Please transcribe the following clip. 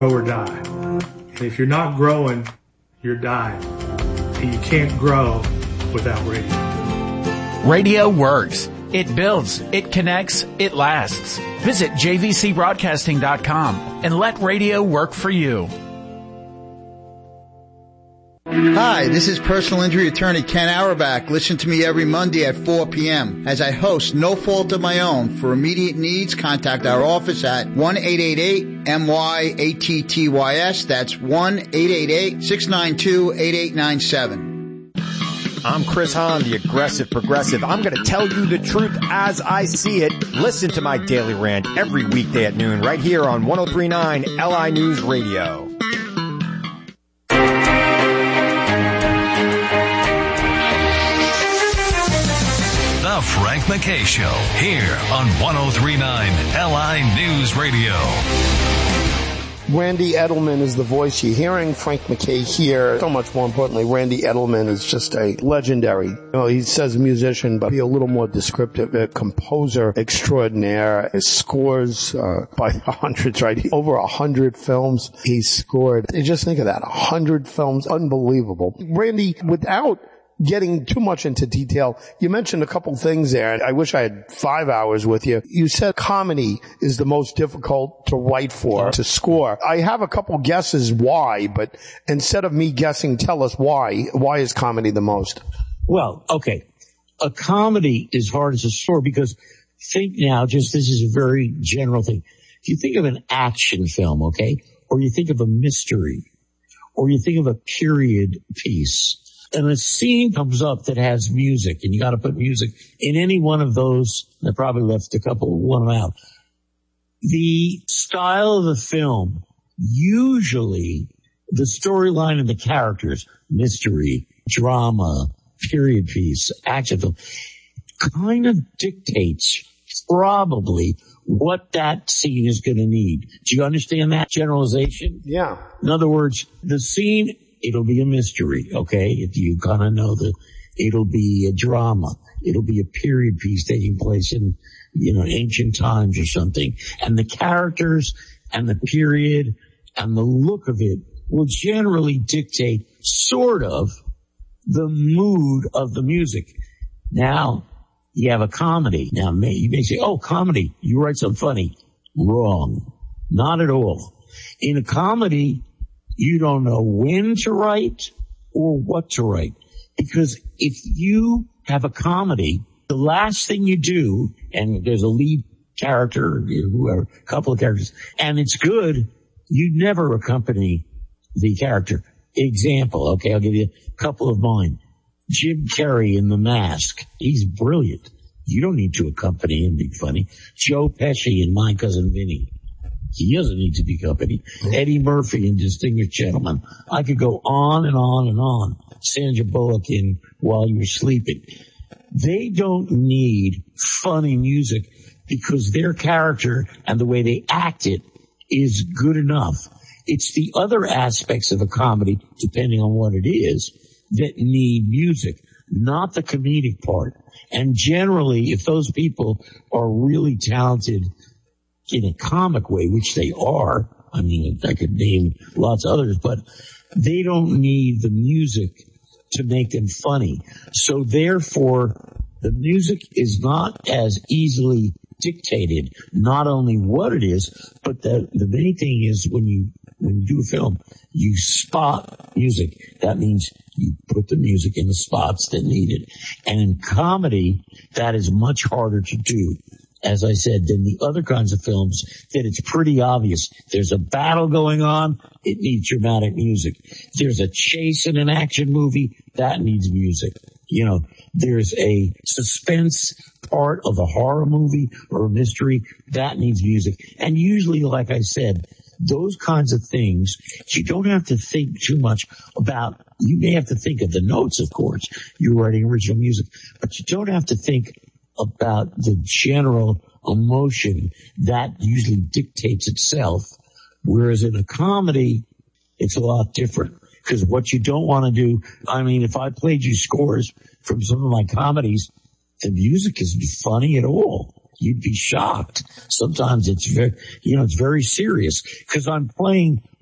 or die. And if you're not growing, you're dying. And you can't grow without radio. Radio works. It builds, it connects, it lasts. Visit jvcbroadcasting.com and let radio work for you. Hi, this is personal injury attorney Ken Auerbach. Listen to me every Monday at 4 p.m. as I host No Fault of My Own. For immediate needs, contact our office at 1-888-MYATTYS. That's 1-888-692-8897. I'm Chris Hahn, the Aggressive Progressive. I'm going to tell you the truth as I see it. Listen to my daily rant every weekday at noon right here on 103.9 LI News Radio. The Frank McKay Show, here on 103.9 LI News Radio. Randy Edelman is the voice you're hearing. Frank McKay here. So much more importantly, Randy Edelman is just a legendary. You know, he says musician, but be a little more descriptive. A composer extraordinaire. His scores by the hundreds, right? Over 100 films he scored. You just think of that, 100 films, unbelievable. Randy, without getting too much into detail, you mentioned a couple things there. I wish I had 5 hours with you. You said comedy is the most difficult to write for, to score. I have a couple guesses why, but instead of me guessing, tell us why. Why is comedy the most? Well, okay. A comedy is hard as a score because think now, just this is a very general thing. If you think of an action film, okay, or you think of a mystery, or you think of a period piece, and a scene comes up that has music, and you got to put music in any one of those. I probably left one out. The style of the film, usually the storyline and the characters, mystery, drama, period piece, action film, kind of dictates probably what that scene is going to need. Do you understand that generalization? Yeah. In other words, the scene, it'll be a mystery, okay? If you kind of know it'll be a drama. It'll be a period piece taking place in, ancient times or something. And the characters and the period and the look of it will generally dictate sort of the mood of the music. Now, you have a comedy. Now, you may say, oh, comedy, you write something funny. Wrong. Not at all. In a comedy, you don't know when to write or what to write. Because if you have a comedy, the last thing you do, and there's a lead character, whoever, a couple of characters, and it's good, you never accompany the character. Example, okay, I'll give you a couple of mine. Jim Carrey in The Mask. He's brilliant. You don't need to accompany him, be funny. Joe Pesci in My Cousin Vinny. He doesn't need to be accompanied. Eddie Murphy in Distinguished Gentleman. I could go on and on and on. Sandra Bullock in While You're Sleeping. They don't need funny music because their character and the way they act it is good enough. It's the other aspects of a comedy, depending on what it is, that need music, not the comedic part. And generally, if those people are really talented in a comic way, which they are, I mean, I could name lots of others, but they don't need the music to make them funny. So therefore, the music is not as easily dictated, not only what it is, but the main thing is when you do a film, you spot music. That means you put the music in the spots that need it. And in comedy, that is much harder to do, as I said, than the other kinds of films that it's pretty obvious. There's a battle going on, it needs dramatic music. There's a chase in an action movie, that needs music. There's a suspense part of a horror movie or a mystery, that needs music. And usually, like I said, those kinds of things, you don't have to think too much about. You may have to think of the notes, of course. You're writing original music, but you don't have to think about the general emotion that usually dictates itself. Whereas in a comedy, it's a lot different. Because what you don't want to do, I mean, if I played you scores from some of my comedies, the music isn't funny at all. you'd be shocked. Sometimes it's very serious because I'm playing